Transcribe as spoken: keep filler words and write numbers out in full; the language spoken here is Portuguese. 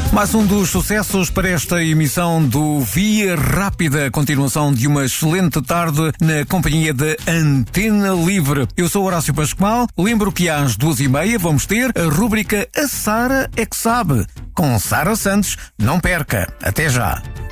Mais um dos sucessos para esta emissão do Via Rápida, continuação de uma excelente tarde na companhia da Antena Livre. Eu sou Horácio Pascoal, lembro que às duas e meia vamos ter a rúbrica A Sara é que Sabe, com Sara Santos. Não perca, até já.